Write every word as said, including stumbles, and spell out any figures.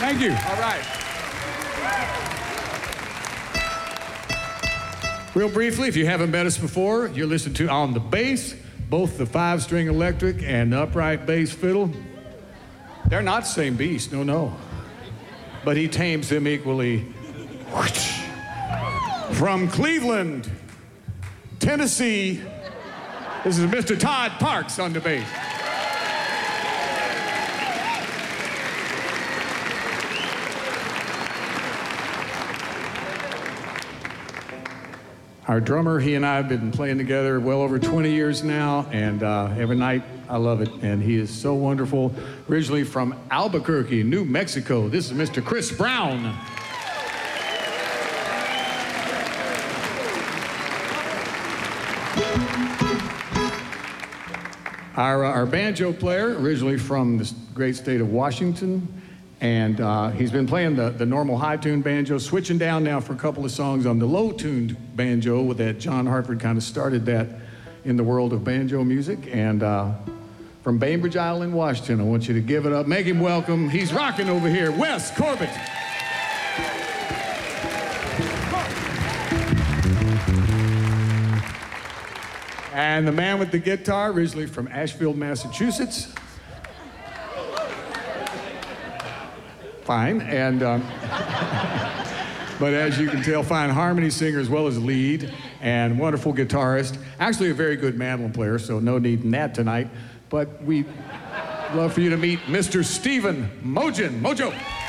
Thank you. All right. Real briefly, if you haven't met us before, you're listening to On the Bass, both the five-string electric and the upright bass fiddle. They're not the same beast, no, no. But he tames them equally. From Cleveland, Tennessee, this is Mister Todd Parks on the bass. Our drummer, he and I have been playing together well over twenty years now, and uh, every night I love it, and he is so wonderful. Originally from Albuquerque, New Mexico, this is Mister Chris Brown. Our, uh, our banjo player, originally from the great state of Washington, and uh, he's been playing the, the normal high-tuned banjo, switching down now for a couple of songs on the low-tuned banjo with that John Hartford kind of started that in the world of banjo music. And uh, from Bainbridge Island, Washington, I want you to give it up. Make him welcome. He's rocking over here, Wes Corbett. And the man with the guitar, originally from Asheville, Massachusetts. Fine, and um, but as you can tell, fine harmony singer as well as lead, and wonderful guitarist. Actually, a very good mandolin player, so no need in that tonight. But we love for you to meet Mister Stephen Mojan. Mojo.